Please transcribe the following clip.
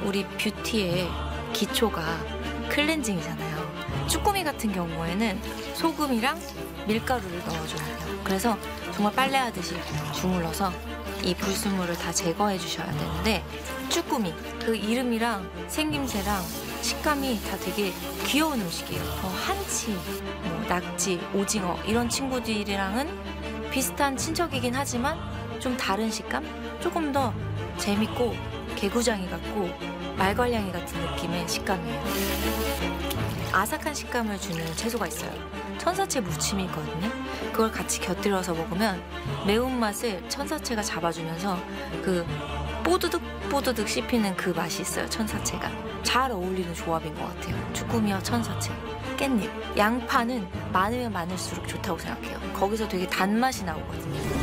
우리 뷰티의 기초가 클렌징이잖아요. 쭈꾸미 같은 경우에는 소금이랑 밀가루를 넣어줘야 돼요. 그래서 정말 빨래하듯이 주물러서 이 불순물을 다 제거해 주셔야 되는데, 쭈꾸미 그 이름이랑 생김새랑 식감이 다 되게 귀여운 음식이에요. 한치, 낙지, 오징어 이런 친구들이랑은 비슷한 친척이긴 하지만 좀 다른 식감? 조금 더 재밌고 개구장이 같고 말괄량이 같은 느낌의 식감이에요. 아삭한 식감을 주는 채소가 있어요. 천사채 무침이 있거든요. 그걸 같이 곁들여서 먹으면 매운맛을 천사채가 잡아주면서 그 뽀드득 씹히는 그 맛이 있어요. 천사채가 잘 어울리는 조합인 것 같아요. 쭈꾸미와 천사채, 깻잎, 양파는 많으면 많을수록 좋다고 생각해요. 거기서 되게 단맛이 나오거든요.